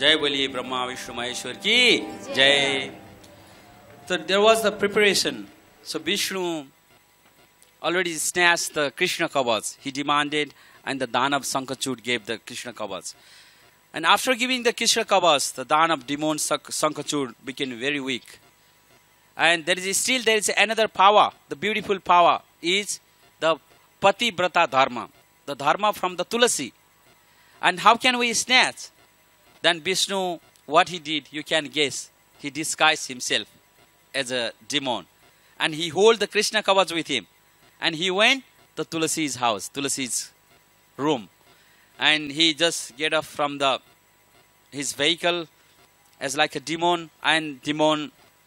जय बोलिए ब्रह्मा विष्णु महेश्वर की जय. So there was the preparation. So Vishnu already snatched the Krishna Kavach. He demanded, and the Danav Sankachud gave the Krishna Kavach. And after giving the Krishna Kavach, the Danav demon Sankachud became very weak. And there is another power. The beautiful power is the Pativrata Dharma, the Dharma from the Tulasi. And how can we snatch? Then Vishnu, what he did, you can guess. He disguised himself as a demon. And he held the Krishna Kavach with him. And he went to Tulasi's house, Tulasi's room. And he just get up from his vehicle as like a demon. And demon,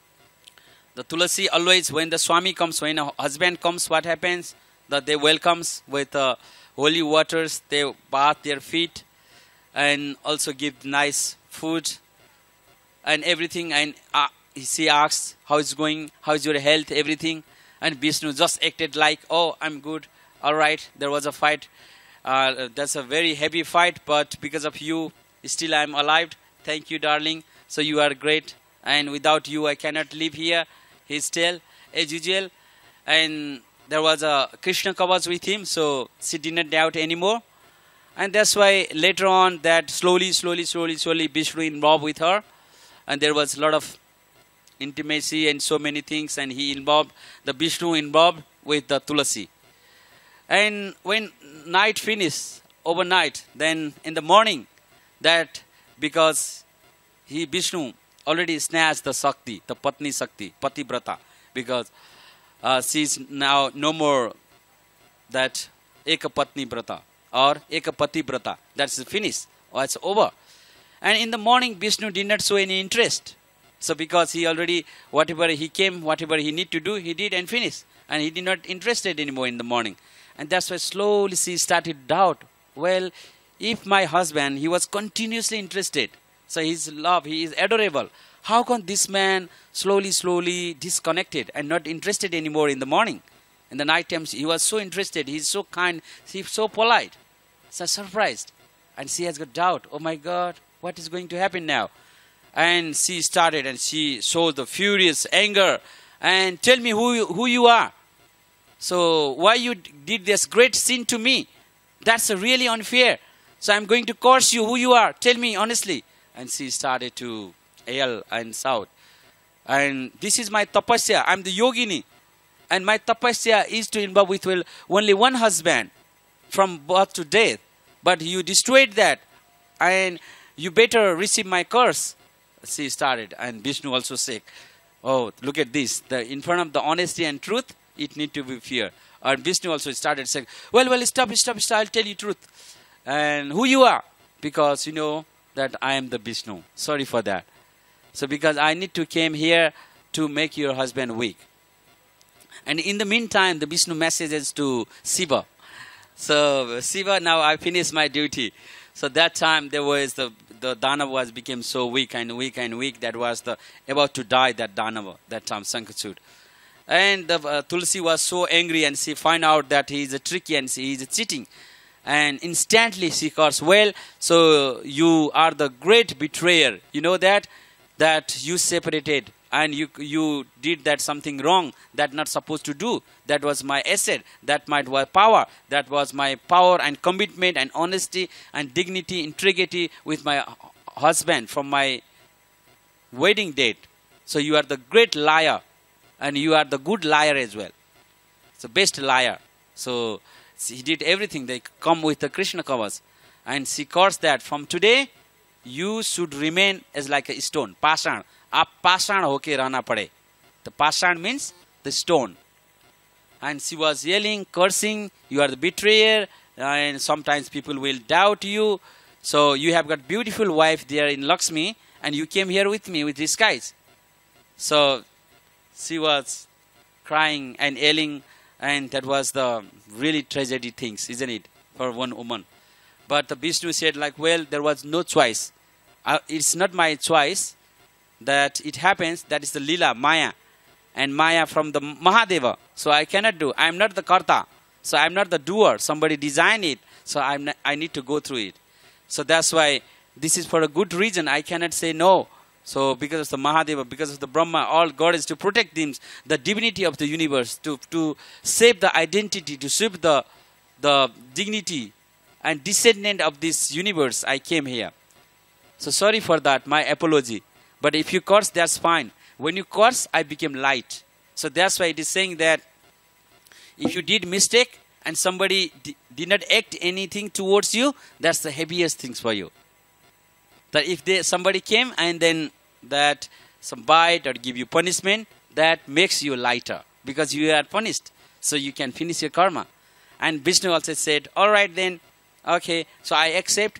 the Tulasi always, when the Swami comes, when a husband comes, what happens? That they welcomes with holy waters, they bath their feet and also give nice food and everything. And she asks, how is going, how is your health, everything. And Vishnu just acted like, oh, I'm good, all right, there was a fight. That's a very heavy fight, but because of you, still I'm alive. Thank you, darling. So you are great. And without you, I cannot live here. He's still, as usual. And there was a Krishna Kavach with him, so she did not doubt anymore. And that's why later on that slowly, Vishnu involved with her. And there was a lot of intimacy and so many things. And the Vishnu involved with the Tulasi. And when night finished, overnight, then in the morning, that because Vishnu already snatched the Sakti, the Patni Sakti, Pativrata, because she's now no more that Ekapatni Vrata or Ekapati Vrata. That's finished, or it's over. And in the morning, Vishnu did not show any interest. So because he already, whatever he came, whatever he need to do, he did and finished. And he did not interested anymore in the morning. And that's why slowly she started doubt. Well, if my husband, he was continuously interested. So his love, he is adorable. How come this man slowly disconnected and not interested anymore in the morning? In the night times, he was so interested. He's so kind. He's so polite. So surprised. And she has got doubt. Oh my God, what is going to happen now? And she started and she showed the furious anger. And tell me who you are. So why you did this great sin to me? That's really unfair. So I'm going to curse you who you are. Tell me honestly. And she started to yell and shout. And this is my tapasya. I'm the yogini. And my tapasya is to involve with only one husband from birth to death. But you destroyed that. And you better receive my curse. She started. And Vishnu also said, oh, look at this. In front of the honesty and truth, it need to be fear. And Vishnu also started saying, well, stop. I'll tell you truth. And who you are? Because you know that I am the Vishnu. Sorry for that. So because I need to came here to make your husband weak. And in the meantime, the Vishnu messages to Shiva. So Shiva, now I finished my duty. So that time there was the Danava became so weak. That was about to die, that Danava, that time Sankachud. And the Tulsi was so angry and she found out that he is a tricky and he is cheating. And instantly she cursed, well, so you are the great betrayer. You know that you separated and you did that something wrong that not supposed to do. That was my asset. That might was power. That was my power and commitment and honesty and dignity, integrity with my husband from my wedding date. So you are the great liar and you are the good liar as well. So best liar. So he did everything. They come with the Krishna Kavach. And she cursed that from today, you should remain as like a stone. Pashan. Aap pashan hoke rehna pade. The pashan means the stone. And she was yelling, cursing, you are the betrayer. And sometimes people will doubt you. So you have got beautiful wife there in Lakshmi. And you came here with me with disguise. So she was crying and yelling. And that was the really tragedy things, isn't it, for one woman. But the Vishnu said like, well, there was no choice. It's not my choice that it happens. That is the Lila, Maya. And Maya from the Mahadeva. So I cannot do. I am not the Karta. So I am not the doer. Somebody designed it. So I need to go through it. So that's why this is for a good reason. I cannot say no. So because of the Mahadeva, because of the Brahma, all God is to protect them, the divinity of the universe, to save the identity, to save the dignity and descendant of this universe. I came here. So sorry for that, my apology. But if you curse, that's fine. When you curse, I became light. So that's why it is saying that if you did mistake and somebody did not act anything towards you, that's the heaviest things for you. That if somebody came and then that some bite or give you punishment, that makes you lighter because you are punished. So you can finish your karma. And Vishnu also said, all right then, okay, so I accept,